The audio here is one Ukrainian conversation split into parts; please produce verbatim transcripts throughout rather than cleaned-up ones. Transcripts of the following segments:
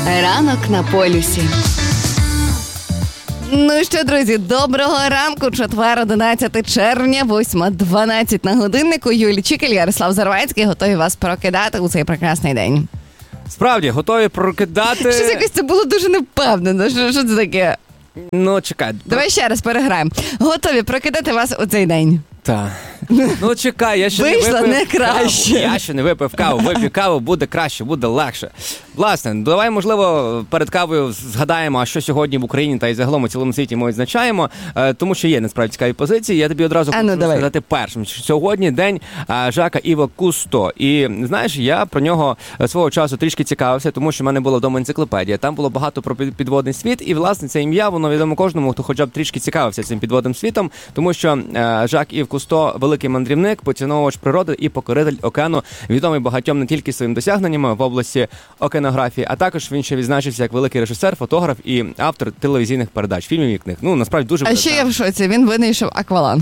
Ранок на полюсі. Ну що, друзі, доброго ранку. Четвер, одинадцяте червня, восьма дванадцять на годиннику. Юлія Чікель, Ярослав Зарвецький готові вас прокидати у цей прекрасний день. Справді, готові прокидати... Щось якось це було дуже невпевнено. Що, що це таке? Ну, чекай. Давай ще раз переграємо. Готові прокидати вас у цей день. Так. Ну, чекай, я ще Вийшло не випив не краще. каву. Я ще не випив каву. Вип'ю каву, буде краще, буде легше. Власне, давай, можливо, перед кавою згадаємо, а що сьогодні в Україні та й загалом у цілому світі ми відзначаємо, тому що є, насправді, цікаві позиції. Я тобі одразу а, ну, хочу давай. сказати першим. Сьогодні день Жака Іва Кусто. І, знаєш, я про нього свого часу трішки цікавився, тому що в мене була вдома енциклопедія. Там було багато про підводний світ, і, власне, це ім'я, воно відомо кожному, хто хоча б трішки цікавився цим підводним світом, тому що Жак Ів Кусто – великий мандрівник, поціновувач природи і покоритель океану, відомий багатьом не тільки своїм досягненнями в області океанографії, а також він ще відзначився як великий режисер, фотограф і автор телевізійних передач, фільмів і книг. Ну, насправді, дуже... А ще я в шоці, він винайшов акваланг.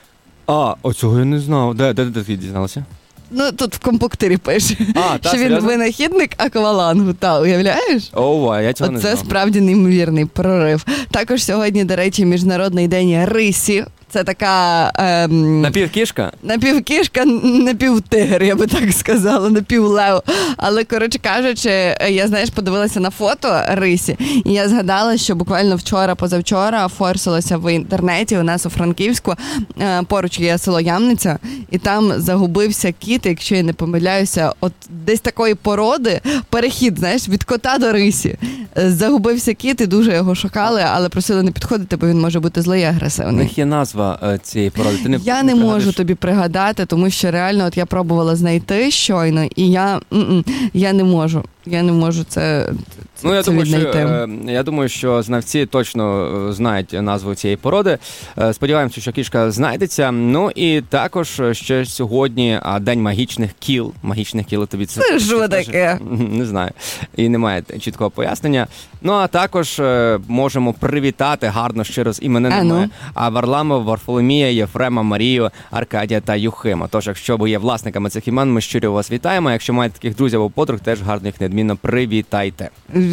А, оцього я не знав. Де, де, де ти дізналася? Ну, тут в компуктері пише, а, та, що він серйозно? Винахідник аквалангу, та, уявляєш? Ова, я цього Оце не знав. Це справді неймовірний прорив. Також сьогодні, до речі, Міжнародний день рисі. Це така... Ем, напівкішка? Напівкішка, напівтигр, я би так сказала, напівлев. Але, коротше кажучи, я, знаєш, подивилася на фото рисі, і я згадала, що буквально вчора-позавчора форсилася в інтернеті у нас у Франківську, е, поруч є село Ямниця, і там загубився кіт, якщо я не помиляюся, от десь такої породи, перехід, знаєш, від кота до рисі. Загубився кіт, і дуже його шукали, але просили не підходити, бо він може бути злий і агресивний. У них є назва цієї породи. Ти не, я не, не можу тобі пригадати, тому що реально от я пробувала знайти щойно, і я, я не можу. Я не можу це, це, ну, я це думаю, віднайти. Що, я думаю, що знавці точно знають назву цієї породи. Сподіваємося, що кішка знайдеться. Ну і також ще сьогодні День магічних кіл. Магічних кіл, тобі це... Це що таке? Не знаю. І немає чіткого пояснення. Ну, а також можемо привітати гарно щиро з іменинами а Варламова, Варфоломія, Єфрема, Марію, Аркадія та Юхима. Тож, якщо ви є власниками цих імен, ми щиро вас вітаємо. Якщо маєте таких друзів або подруг, теж гарно їх неодмінно привітайте.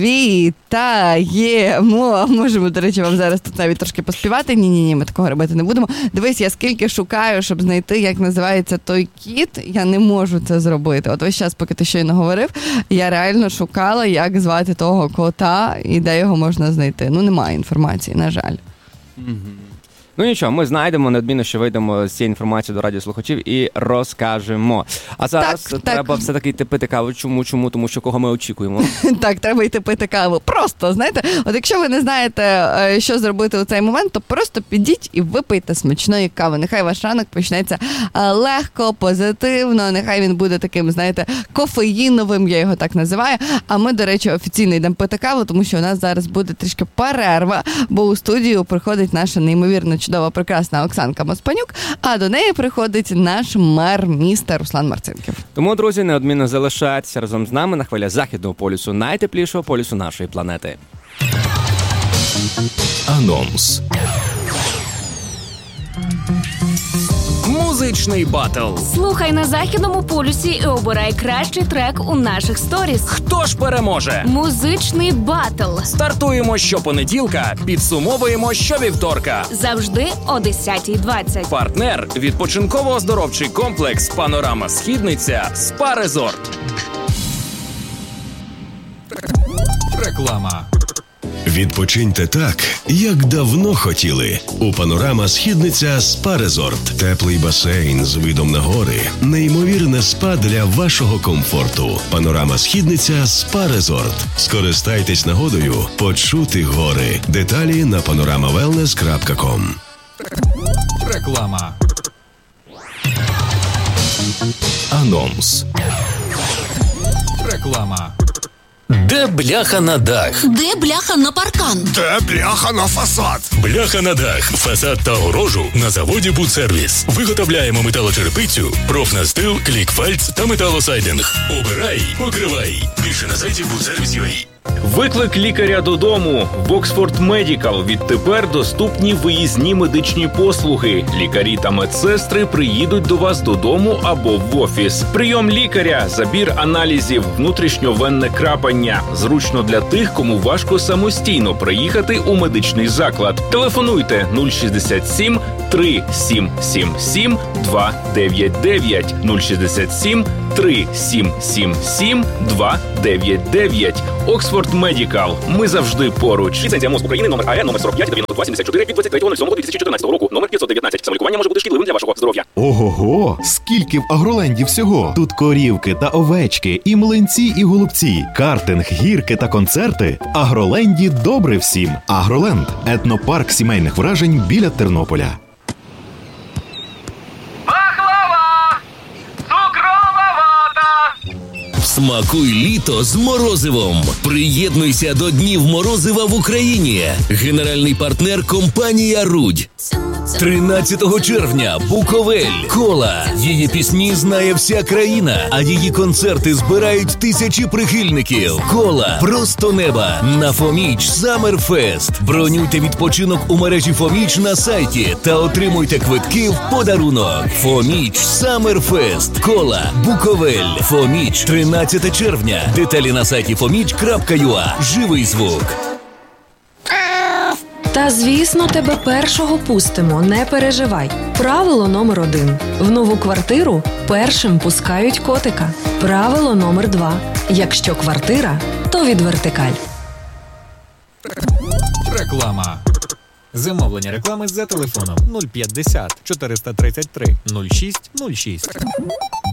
Вітаємо! Можемо, до речі, вам зараз тут навіть трошки поспівати. Ні-ні-ні, ми такого робити не будемо. Дивись, я скільки шукаю, щоб знайти, як називається той кіт, я не можу це зробити. От весь час, поки ти щойно говорив, я реально шукала, як звати того кота і де його можна знайти. Ну, немає інформації, на жаль. Угу. Ну нічого, ми знайдемо, неодмінно, що вийдемо з цією інформацією до радіослухачів і розкажемо. А зараз так, треба так. все-таки йти пити каву. Чому? Чому? Тому що кого ми очікуємо. Так, треба йти пити каву. Просто, знаєте, от якщо ви не знаєте, що зробити у цей момент, то просто підіть і випийте смачної кави. Нехай ваш ранок почнеться легко, позитивно, нехай він буде таким, знаєте, кофеїновим, я його так називаю. А ми, до речі, офіційно йдемо пити каву, тому що у нас зараз буде трішки перерва, бо у студію приходить наша неймовірно чудова, прекрасна Оксанка Моспанюк, а до неї приходить наш мер міста Руслан Марцинків. Тому, друзі, неодмінно залишайтеся разом з нами на хвилях Західного полюсу, найтеплішого полюсу нашої планети. Анонс. Музичний батл. Слухай на Західному полюсі і обирай кращий трек у наших сторіс. Хто ж переможе? Музичний батл. Стартуємо щопонеділка, підсумовуємо щовівторка. Завжди о десятій двадцять. Партнер – відпочинково-оздоровчий комплекс «Панорама Східниця» СПА Резорт. Реклама. Відпочиньте так, як давно хотіли. У «Панорама Східниця» СПА Резорт. Теплий басейн з видом на гори. Неймовірне спа для вашого комфорту. «Панорама Східниця» СПА Резорт. Скористайтесь нагодою почути гори. Деталі на панорама велнес крапка ком. Реклама. Анонс. Реклама. Де бляха на дах? Де бляха на паркан? Де бляха на фасад? Бляха на дах, фасад та огорожу на заводі «Будсервіс». Виготовляємо металочерепицю, профнастил, клікфальц та металосайдинг. Обирай, покривай. Більше на сайті будсервіс крапка ю а. Виклик лікаря додому. В Оксфорд Медікал відтепер доступні виїзні медичні послуги. Лікарі та медсестри приїдуть до вас додому або в офіс. Прийом лікаря, забір аналізів, внутрішньовенне крапання. Зручно для тих, кому важко самостійно приїхати у медичний заклад. Телефонуйте нуль шістдесят сім три сім сім сім два дев'ять дев'ять нуль шістдесят сім три сім сім сім два дев'ять дев'ять. Оксфорд Медікал. Ми завжди поруч. Ліцензія МОЗ України номер АЕ номер сорок п'ять дев'яносто два сімдесят чотири від двадцять третього сьомого дві тисячі чотирнадцятого року. Номер п'ятсот дев'ятнадцять. Самолікування може бути шкідливим для вашого здоров'я. Ого-го! Скільки в Агроленді всього! Тут корівки та овечки, і млинці, і голубці, картинг, гірки та концерти. В Агроленді добре всім. Агроленд – етнопарк сімейних вражень біля Тернополя. Смакуй літо з морозивом. Приєднуйся до Днів морозива в Україні. Генеральний партнер – компанія «Рудь». тринадцятого червня Буковель. Кола. Її пісні знає вся країна, а її концерти збирають тисячі прихильників. Кола. Просто неба. На Фоміч Саммерфест. Бронюйте відпочинок у мережі Фоміч на сайті та отримуйте квитки в подарунок. Фоміч Саммерфест. Кола. Буковель. Фоміч. тринадцятого червня. Деталі на сайті фоміч крапка ю а. Живий звук. Та, звісно, тебе першого пустимо, не переживай. Правило номер один. В нову квартиру першим пускають котика. Правило номер два. Якщо квартира, то від вертикаль. Реклама. Замовлення реклами за телефоном нуль п'ятдесят чотириста тридцять три нуль шість нуль шість.